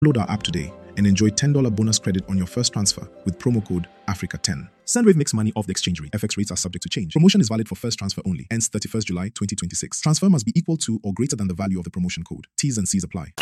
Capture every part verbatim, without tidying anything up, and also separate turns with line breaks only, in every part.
Download our app today and enjoy ten dollars bonus credit on your first transfer with promo code Africa ten. Sendwave makes money off the exchange rate. F X rates are subject to change. Promotion is valid for first transfer only. Ends thirty-first July twenty twenty-six. Transfer must be equal to or greater than the value of the promotion code. T's and C's apply.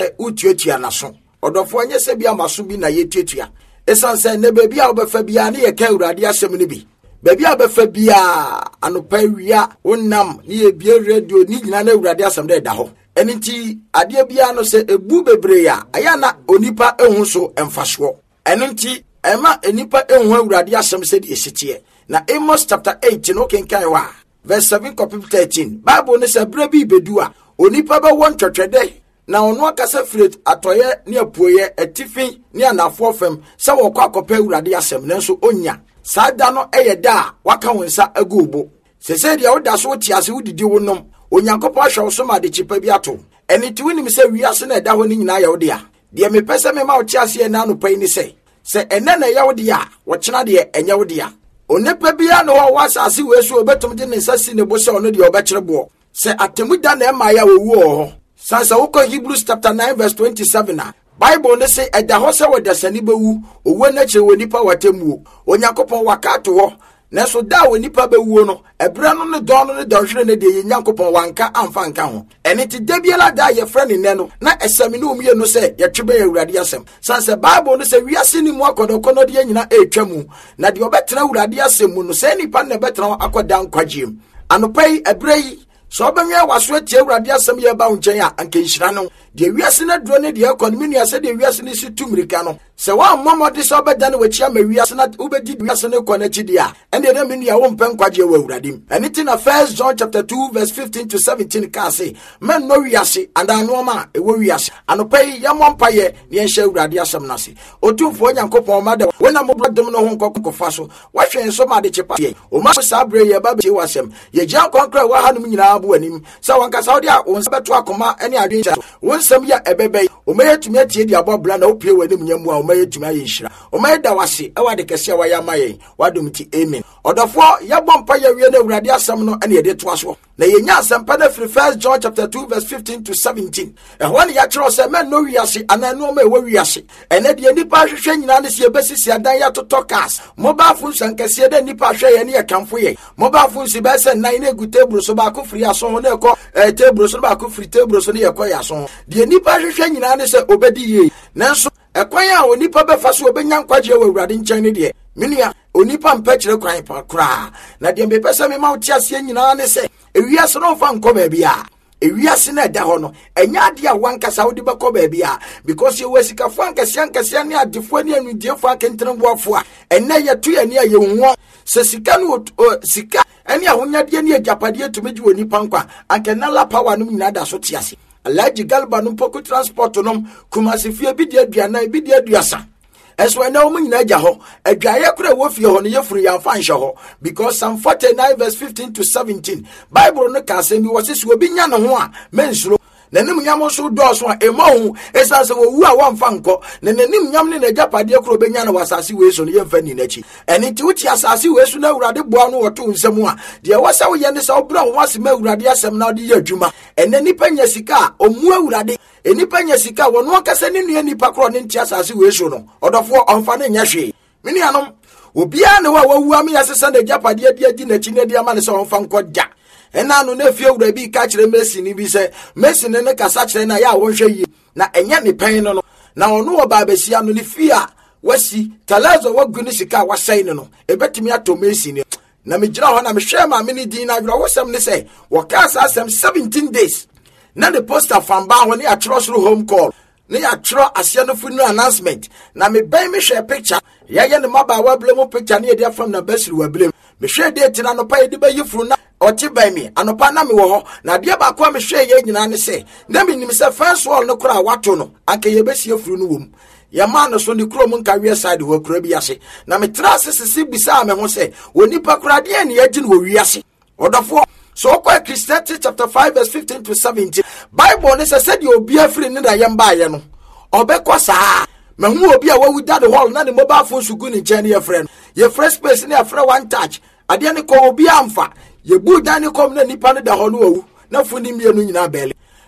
Odofo anye se bia maso bi na yetuatua esan se ne baabi a obefa bia ne ye ka urade asem ne bi baabi a obefa bia anopa wia wonnam ne ye bia radio ni nyina na urade asem da da ho eniti ade bia no se ebu bebre ya aya na onipa ehun so emfaso eniti ema enipa ehun urade asem se di esitie na Amos chapter eight no kenkan wa verse seven to thirteen Bible ne se bre bi bedu a onipa be won twetwede na ono akasa firet atoye ne apuoye atifi ne anafo fam se wo kwa akopa urade asem nanso onya sada no eyeda waka wonsa agubo sese dia woda so tiase wodidi wonom onyankopɔ ahwe so ma de chipa bi ato eniti wonim se wiase na eda ho ni nyina ya wode a de me pese me ma wo tiase na no pai ni se se ene na ya wode a wo kyena de enya wode a onepa bia no ho wasase wesu obetum de ne nsasi ne bo se ono de obekere bo se atemuda na ema ya wo wo Sansa woko Hebrews chapter nine verse twenty-seven a Bible ne say eda ho se wodasani bewu owo na kire wonipa watemuo Onyankopon wakato ho na so da wonipa bewu no ebra no ne don no ne dɔhwere ne de Onyankopon wanka amfa nka ho ene ti dabiela da ye frɛ ne ne no na esami ne omie no se ye twebe awurade asɛm sansa Bible ne say wiase ni mu akodokono de nyina etwamu na de obetena awurade asɛm mu no se nipa ne betena akoda nkwagiem anopai ebrei so benye waso tie awurade asem ye ba nchen a anke nhira no de wiase na duro ne de economy nua se de wiase ne si tumirika no se wa momode so beda ne wachia ma wiase na ubedi wiase ne konachi dia ende de menua wo mpen kwaje wa awurade aniti na First John chapter two verse fifteen to seventeen ka say men no wiase and anoma e wo wiase anopai ya mompaye ne enhya awurade asem na se otufo nyankopon ma de wona mo brodom no ho nkokofa so wa hwen so ma de chepa ye o ma sa bre ye ba be wasem ye gyan konkra wa hanum nyina abu anim sa wanka sa odi a won beto akoma ene adwencha won sam ya ebebe o ma yetumi atie di abobla na opie wanim nyamu a o ma yetumi aye nhira o ma da wase e wa de kese wa ya maye wadom ti amen odofo ya bompa ya wie na awurade asem no ene ye de to aso na ye nya asem pa na First John chapter two verse fifteen to seventeen e ho ne ya kiro se men no wiase ananu ma e wo wiase ene de nipa hwehwe nyina ne se ebesisi adan ya totokas mobile phone sankese de nipa hwe ye ne ye kamfo ye mobile phone si be se nine na gutebru so ba ko free aso ho na ko eh table so ba ko free table so ne ye ko ya so de nipa hwehwe nyina ne se obedi ye nanso ekwan a onipa befa so obenya nkwaje wa awurade nkyɛn ne de menua onipa mpɛkyere kwan pa kra na de mbepɛ me ma wotia se nyina ne se ewiase no fa nkɔ ba bia ewiase na da ho no enya ade a wankasa wodi bɛkɔ ba bia because you wasika fo ankasa ankasa ne adefo ne anudie fo akentremboafo a enne ye to ye ne ye ho se sika no sika ene ahonyade ne agapade tumegi woni pankwa ankenala power no nyina da so tiase alaji galba no poku transport no kumasi fie bi de aduana bi de aduasa eso ene o nyina agya ho adwaye kura wo fie ho no yefuru ya fa nhye ho because Psalm forty-nine verse fifteen to seventeen Bible no ka se bi wo se so obi nya no ho a mensuro nanim nyam so dɔɔso a emahu esanse wo wu a wamfa nkɔ na nanim nyam ne na japade kro benya na wasase we so no yemfa ni nachi eni ti wuti asase we so na awurade boa no wɔto nsɛm a de wɔsa wo ye ne sa obra ho asem awurade asɛm na de yɛ adwuma ene nipa nya sika a omu awurade enipa nya sika wɔno akasa ne nua nipa kro ne nti asase we so no ɔdɔfo ɔmfa ne nya hwe meni anom obia ne wa wawu am ya sesa na japade adi adi nachi ne de ama ne sa ɔmfa nkɔ da ena no na fie wura bi ka kire Messi ni bi se Messi ne ne kasa kire na ya wonhwe yi na enya ne pen no no na ono wo ba besia no ne fie a wasi talazo wagu ne sika wasai ne no ebetimi ato Messi ne na me gira ho na me hwe ma me ni din na wura wosam ne se wo ka sa asem seventeen days na the poster fan ba ho ne ya trosro home call ne ya tro asia no fu no announcement na me ban me hwe picture ya ye ne maba wa blem picture ne dia from na basiri wa blem me hwe date na no pa de ba yifuru na oti by me anopa na me wo ho na de ba ko me hwe ye nyina ne se na me nim se first wall no kura wato no anke ye besie furu no wom ya ma no so ne kuro mu nka wie side ho kura bi ase na me tra sesese bisa me ho se woni pa kura de ne yagi no wi ase odofo so kwa Christianity chapter five verse fifteen to seventeen Bible ne se said obi afiri ne da yemba ye no obekɔ saa me hu obi a wawu da the hall na ne mobile phone sugu ne nkyɛn ne ye friend ye fresh space ne afra one touch ade ne ko obi amfa ye bu dan ne kom na nipa ne da ho no wawu na funi mienu nyina bele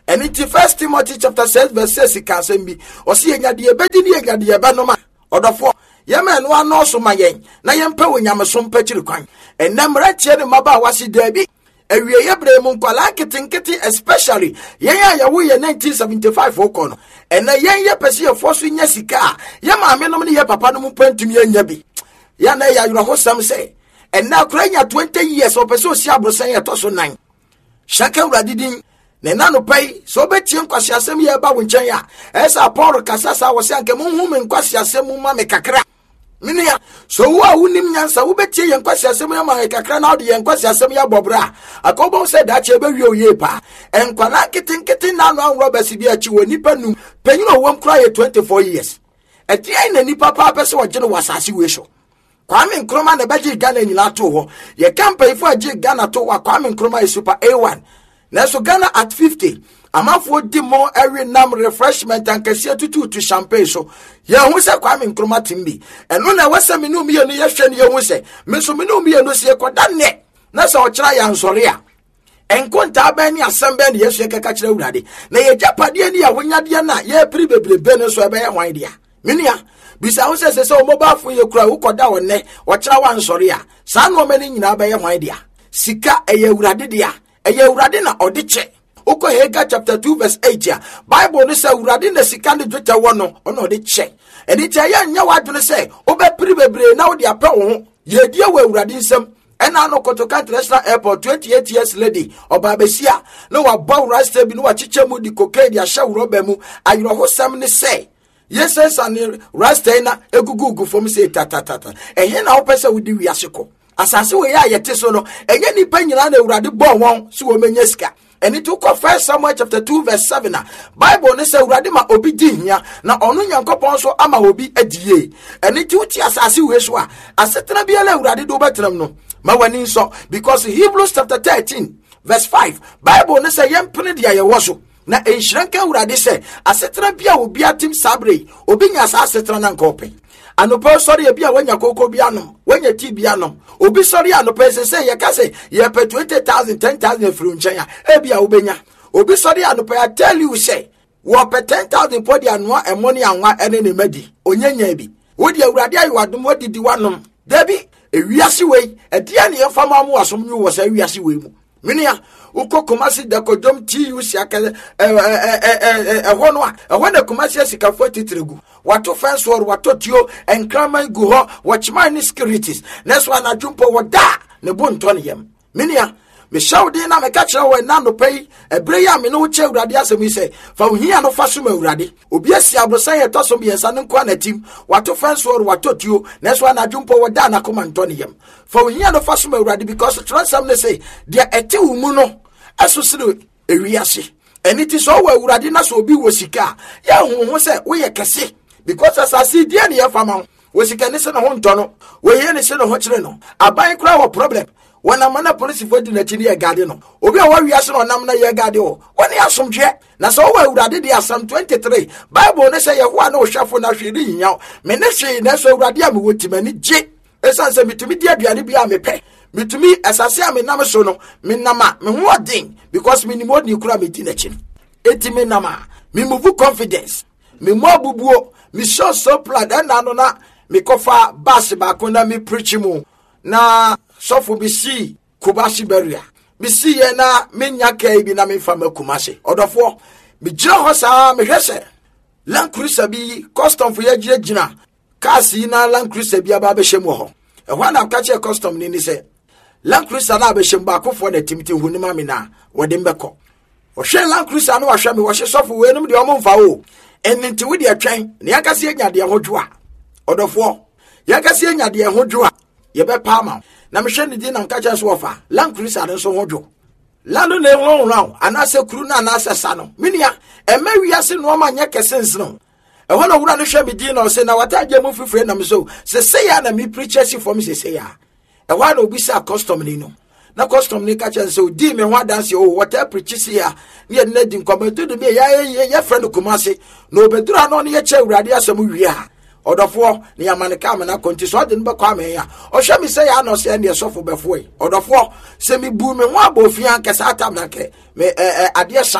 And in First Timothy chapter six verse six can say me or see nya de bedi ni nya de ba no ma odofo yemen no ano so ma yen na yempa wonyameso mpachiri kwan enamra tie ne maba wasi dabi awie yebre mu nkwala kitinkiti especially yen ya yawo ye nineteen seventy-five okono ena yen ye pese ye foso nya sika ye ma me no ne ye papa no mu pantumi anya bi ya na ya yuro hosam say ena kranya twenty years o pese o si abrosan ye to so nine shaka uradidin ne nanu pai so betie nkwasi asem ye ba wo nchen ya esa Paul kasasa wo se anke munhu me nkwasi asem mu ma me kakra minia so wo a wunim nyansa wo betie ye nkwasi asem ya ma me kakra na ode ye nkwasi asem ya bobra akobo se da che be wi oye pa enkwala kitinkiti na no anwo ba si bi achi wo nipa num penyino wo mkra ye twenty-four years eti ai na nipa pa pese wo gene wasase we so Kwame Nkrumah na beji Ghana nyina to ho ye campaign for agi Ghana to wa Kwame Nkrumah is super A one. Now so Ghana at fifty, amafo di more every nam refreshment and kese tutu to champagne so. Ye hu se Kwame Nkrumah timbi. Eno na wase me no me no ye hwe ne ye hu se. Me so me no me no se koda ne. Na so ochira ya nsore a. Enkonta ba ni asem ba ne Yesu keka kire urade. Na ye japade ni ya wonyade na ye pri bebrebe no so e ba ye hwan dia. Minia bisa hu se se so mobile phone ye kura wo koda wonne ochira wa nsore a. Sa no mani nyina ba ye hwan dia. Sika eye urade dia. Eye urade na odiche uko Haggai chapter two verse eight ya Bible no say urade na sika ne dweta wo no ono odiche eni tie ya nya wadwene say obepiri bebre na wo de apɛ wo ho ye die wo urade nsam ena no Kotoka International Airport twenty-eight years lady oba besia no wa bow rasta bi no wa chiche mu di cocaine ya sha roba mu ayro ho sam ne say yes yes and rasta na egugugu fom say tatatata ehe na wo pese wo di wiase ko asase we ya yete so no enye nipa nyina na urade bo won so wo menya sika eni to ko First Samuel chapter two verse seven na Bible ne say urade ma obi di hia na onu Nyankopon so ama obi adie eni ti uti asase we so a asetena bia la urade do betram no ma wani so because Hebrews chapter thirteen verse five Bible ne say yempene dia ye wo so na enhyiranka urade say asetena bia obi atim sabre obi nya asetena na nkope anopo sorry e bia wanya koko bia no wanya ti bia no obi sorry anopo se se ye ka se ye pe twenty thousand ten thousand fru nchen ya e bia obenya obi sorry anopo I tell you say wo pe ten thousand podi anwa e money anwa ene ne madi onyanya bi wo di awurade ayi wadom wo didi wanom dabi e wiase we e dia ne yefama mu wasom nyu wo sa wiase we mu minia uko Kumasi de kodom ti yusi akale eh eh eh eh hono a ho na Kumasi asika forty tregu wato fence war wato tio enkraman gu ho watchman ni securities neso na jumpo wada ne bonto ne yam minia me shawde na me ka kire wo na no pay ebre ya me no che urade asemi se fa ohia no fa so ma urade obi asi abrosan ye to so bi ensa ne kwa na tim wato fence war wato tio neso na jumpo wada na komanto ne yam fa ohia no fa so ma urade because transam ne say dia ete umu no asusire ewiase eniti so wa urade na so obi wo sika ya honho se wo ye kese because asasi dia ne ya fama wo sika ne se na ho ntono wo ye ne se na ho kire no aban kura wo problem wana mana police for di na chini ye gade no obi a wa wiase no nam na ye gade o woni asomdwe na so wa urade dia Psalm twenty-three Bible ne se ye ho na o hwafo na hwedi nya me ne hwe na so urade a me wotimani je esan se mitumi dia aduane bia me pe mitumi asase a me nam so no me nama me ho odin because me ni modi kura me di na chini eti me nama me move confidence me mo bubuo me show so plan na no na me kofa bas ba ko na me preach mu na sofo bi si Kumasi beria bi si ye na menya kai bi na me fa Kumasi odofo bi gira ho sa me hwese Land Cruiser bi custom for ye gira gina kasi na Land Cruiser bi aba be hwem ho e ho na ka che custom ni ni se Land Cruiser na be hwem ba kofo na timiti hu ni ma me na wode mbekọ o hwe Land Cruiser na wa hwe me wo hwe sofo we num de o mfa o ennti we de atwen ne yakase anya de hodwo a odofo yakase anya de hodwo a ye be pa ma na me hwe ne di na nka cha so ofa Land Cruiser no so hodwo lando ne won ran anase kuru na anase sa no minia e ma wiase no ma nya kesens no e ho na wura no hwe me di na o se na wataje mu fifre na me so se se ya na me preachers for me se se ya e wa na obi sa custom ni no na custom ni ka cha so di me ho dance o water preachers ya ne na di nkometo de me ya ya friend Kumasi no bedura no ne ye che urade asem wi a odofo ne yamane ka me na konti so de no bekwa me ya o hwe me se ya no se ne sofo befo yi odofo se me bu me ho abofia kesa atam na ke me ade same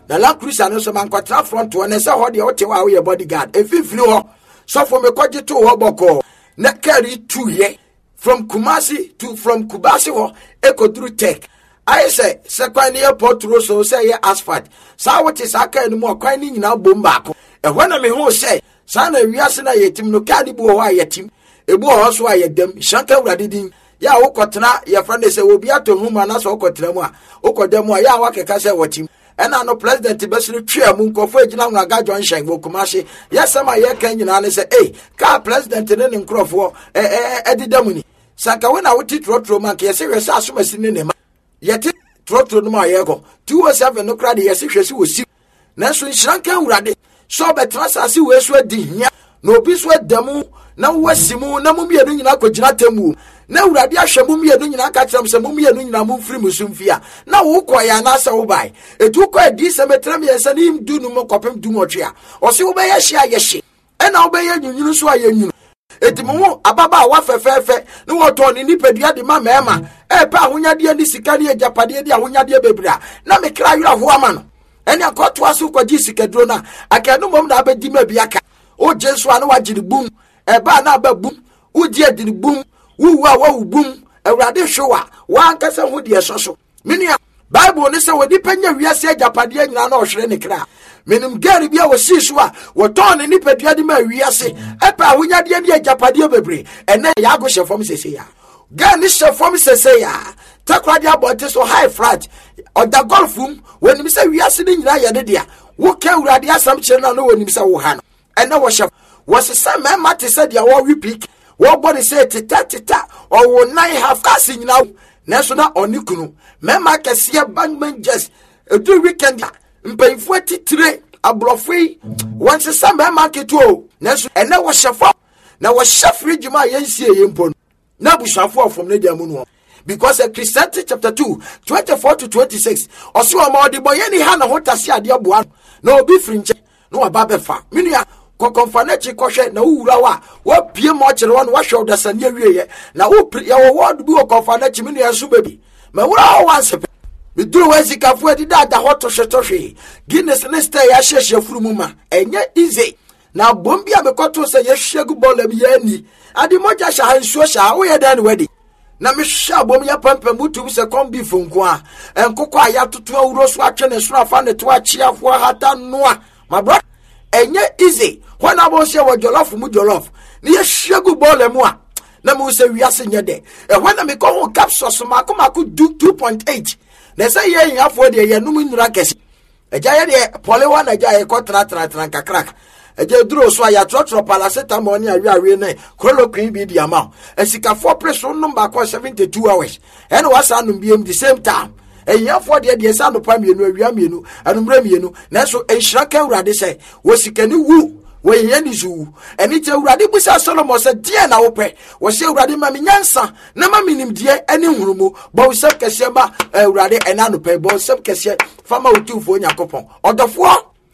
na Land Cruiser no so man kwatra front one say ho de wote wa wo bodyguard efifiri ho so for me kwaje to ho boko na carry two ye from Kumasi to from Kubasi ho ekodru tech I say second airport road so say asphalt sa what is aka ni mo kwan ni nyina bom baako e ho na me ho say sa na wiase na yetim no kadi bu ho ayetim ebu ho so ayedam shanka wurade din ya wokotena ye friend say obi ato huma na so wokotena mu a wokodam a ya wakeka say watim ena no president besiri twia mu nkofo agina hu aga John Shen Bokumashi yesama ye kan nyina ne say eh ka president ne ne nkrofo eh eh edidam ni sanka we na woti trotro man ke yesi hwese asomasi ne ne ma yeti trotro no ma ye go two oh seven no kra de yesi hwese wosi na so nhranka wurade so betra sase we so adi hia na obi so adamu na wasimu na mumienu nyina kogina temu na wurade ahwemu mienu nyina ka kyerem se mumienu nyina mumfiri musumfia na wo koya na se wo bai etu ko edi se metrem yensa ni mdu no mokopem du motwe a o se wo be ye hia ye hye ena wo be ye nyunyunu so aye nyunu etimu ababa wa fefefe ni wo to ni nipadua de ma mema e pa ahonyade ni sika ni ejapade de ahonyade bebra na me kra yura ho ama no ene akoto aso kwaji sikadro na akanu mom na abedi ma biaka o jesu anu wagiri bum e ba na ba bum udi adiri bum wuwa wa bum awrade hwewa wa ankasa ho de soso minia bible ne se wodi panya wiase ejapade nyina na ohwere ne kra menim gari bia wo sisu a wo ton ne nipadua de ma wiase e pa ahonyade ne ejapade bebre ene ya go hye fom sese ya ga ni hye fom sese ya takwade abote so high flat o da golfum wonim se wiase ne nyina ye de dia wo ka urade asam kire na no wonim se wo ha no ene wo hye wo se me mate se dia wo repeat wo body say tita tita o wo nine half kasi nyina na so na onikunu me ma kese bangman just edu weekend mpayifo titire abrofui won se se me ma keto na so ene wo hye na wo hye fridge ma yensie yempo na bushafo ofom ne dia mu no because a Christianity chapter two twenty-four to twenty-six oso ma odi boye ni ha na hotase ade aboa na obi frinche no aba befa minua kokonfana chi kohwe na wuwura wa wa pie mo kire won wa hwe odasane awieye na wo ya wo word bi kokonfana chi minua so baby ma wura wa sepe biduru wa zikafo adi dada hoto hwetohwe Guinness ne stay ya hyehye furumu ma enye easy na bombi abekoto se ye hwegu bola bi yani adi moja sha hansuo sha wo ye dan wedi na me hwa bom ya pampam mutum se kombi fonko a enkoko aya toto awuro so atwe ne so afa ne to achiafo hata noa my brother enye easy when I was here with jollof mu jollof ni ye hwegu bola mu a na mu se wiase nye de e when me ko capsule so makoma ku two point eight na say ye yafo de ye num nura kesi eja ye de pole one eja ye ko tra tra tra kakrak eja duro so ya trotro paracetamol ni awi awi ne chloroquine bi di ama esika four pressure number ko seventy-two hours and was anum bi the same time eyafo de de sa no pa mienu awia mienu anumra mienu na so enhira ka urade say wo sikani wu wo yeni zu eni te urade busa Solomon say die na wo pe wo se urade ma menyansa na ma minim die eni hurumu bo se kese ba urade ena no pe bo se kese fama utufo nyakopon odofo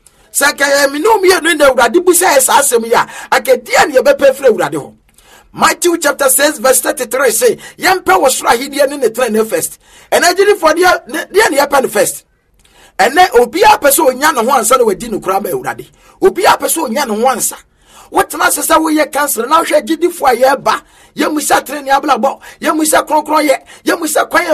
saka mi no mi enu na urade busa esa asem ya akadie ne be pe fra urade ho Matthew chapter six verse thirty-three say yempe wo sura hidie ne ne train first and agiri for dia dia ne yapan first and then obi apeso onya no ho ansa na wadi no kura ma urade obi apeso onya no ho ansa wotena sesa wo ye cancer na hwe gidi fo aye ba yemusa train ya blabo yemusa kronkron ye yemusa kwan